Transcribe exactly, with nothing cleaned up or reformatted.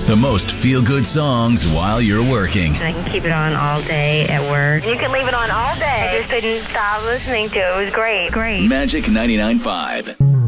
The most feel-good songs while you're working. I can keep it on all day at work. You can leave it on all day. I just didn't stop listening to it. It was great. Great. Magic ninety-nine point five.